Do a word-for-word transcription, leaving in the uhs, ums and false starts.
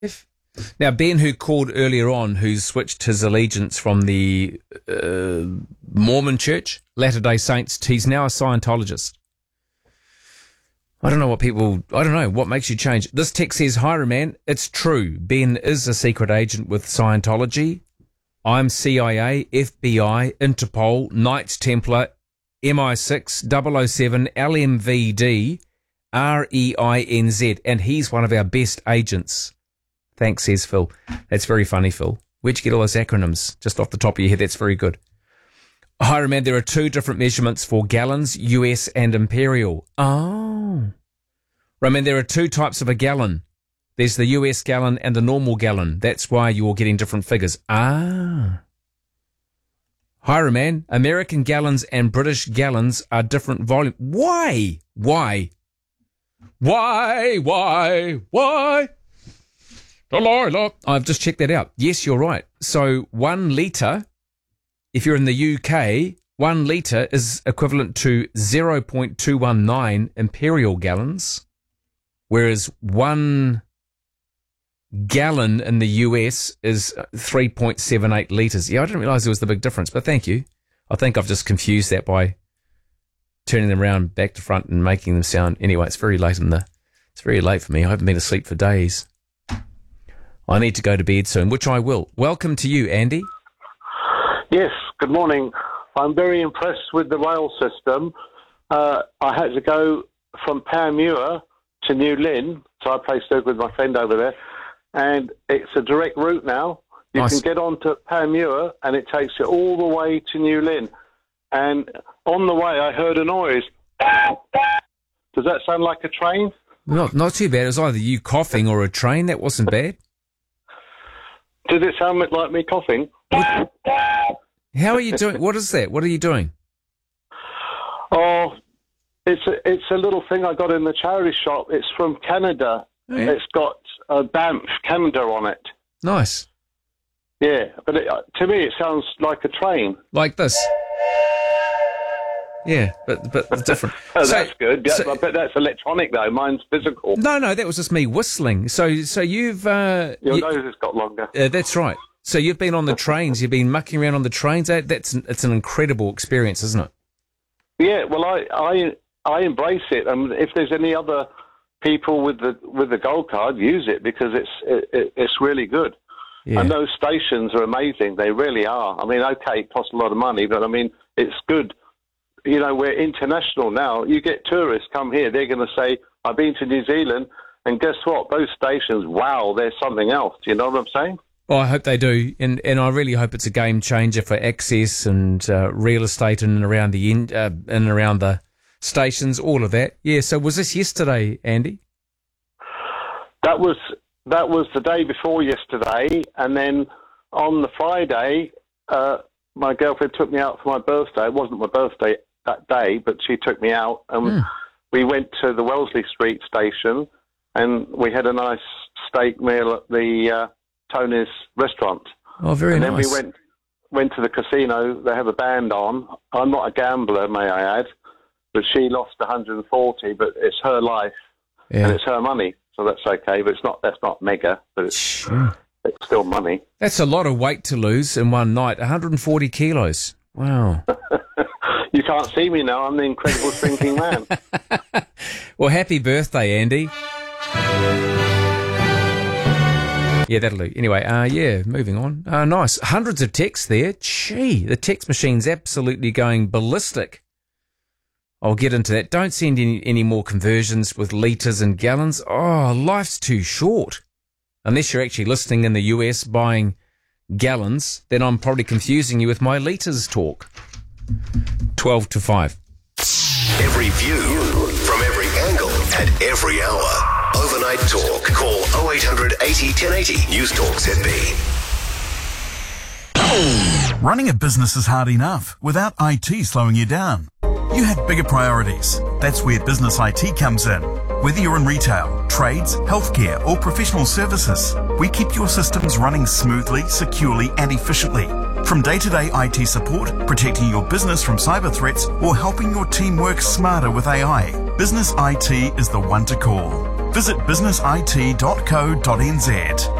Now, Ben, who called earlier on, who's switched his allegiance from the uh, Mormon Church, Latter-day Saints, he's now a Scientologist. I don't know what people, I don't know, what makes you change. This text says, hi, Roman, it's true. Ben is a secret agent with Scientology. I'm C I A, F B I, Interpol, Knights Templar, M I six, double oh seven, L M V D, R E I N Z, and he's one of our best agents. Thanks, says Phil. That's very funny, Phil. Where'd you get all those acronyms? Just off the top of your head, that's very good. Hi, Roman, there are two different measurements for gallons, U S and imperial. Oh. Roman, there are two types of a gallon. There's the U S gallon and the normal gallon. That's why you're getting different figures. Ah. Hi, Roman, American gallons and British gallons are different volume. Why? Why? Why? Why? Why? Delilah. I've just checked that out. Yes, you're right. So one litre, if you're in the U K, one litre is equivalent to zero point two one nine imperial gallons, whereas one gallon in the U S is three point seven eight litres. Yeah, I didn't realise there was the big difference, but thank you. I think I've just confused that by turning them around back to front and making them sound... Anyway, it's very late in the... It's very late for me. I haven't been asleep for days. I need to go to bed soon, which I will. Welcome to you, Andy. Yes, good morning. I'm very impressed with the rail system. Uh, I had to go from Panmure to New Lynn, so I play snooker with my friend over there, and it's a direct route now. You Nice. can get on to Panmure, and it takes you all the way to New Lynn. And on the way, I heard a noise. Does that sound like a train? Not, not too bad. It was either you coughing or a train. That wasn't bad. Did it sound like me coughing? How are you doing? What is that? What are you doing? Oh, it's a, it's a little thing I got in the charity shop. It's from Canada. Oh, yeah. It's got a Banff, Canada on it. Nice. Yeah, but it, to me it sounds like a train. Like this. Yeah, but but it's different. Oh, So- that's good. Yeah, so- I bet that's electronic though. Mine's physical. No, no, that was just me whistling. So so you've... Uh, Your you- nose has got longer. uh, that's right. So you've been on the trains. You've been mucking around on the trains. That, that's it's an incredible experience, isn't it? Yeah, well, I I I embrace it. And if there's any other people with the with the gold card, use it because it's it, it, it's really good. Yeah. And those stations are amazing. They really are. I mean, okay, it costs a lot of money, but I mean, it's good. You know, we're international now. You get tourists come here, they're going to say, I've been to New Zealand, and guess what? Those stations, wow, there's something else. Do you know what I'm saying? Well, I hope they do, and and I really hope it's a game changer for access and uh, real estate in and around the in, uh, in and around the stations, all of that. Yeah. So was this yesterday, Andy? That was that was the day before yesterday, and then on the Friday, uh, my girlfriend took me out for my birthday. It wasn't my birthday that day, but she took me out, and Mm. we went to the Wellesley Street station, and we had a nice steak meal at the uh, Tony's restaurant. Oh, very and nice. then we went went to the casino. They have a band on. I'm not a gambler, may I add, but she lost one hundred forty. But it's her life and Yeah. it's her money, so that's okay. But it's not that's not mega, but it's, Sure. it's still money. That's a lot of weight to lose in one night. one hundred forty kilos. Wow. You can't see me now. I'm the incredible shrinking man. Well, happy birthday, Andy. Yeah, that'll do. Anyway, uh, yeah, moving on. Uh, nice. Hundreds of texts there. Gee, the text machine's absolutely going ballistic. I'll get into that. Don't send any, any more conversions with litres and gallons. Oh, life's too short. Unless you're actually listening in the U S buying gallons, then I'm probably confusing you with my litres talk. twelve to five. Every view from every angle at every hour. Overnight Talk. Call oh eight hundred eighty ten eighty. News Talk Z B. Running a business is hard enough without I T slowing you down. You have bigger priorities. That's where business I T comes in. Whether you're in retail, trades, healthcare, or professional services, we keep your systems running smoothly, securely, and efficiently. From day-to-day I T support, protecting your business from cyber threats, or helping your team work smarter with A I, Business I T is the one to call. Visit business I T dot co dot n z.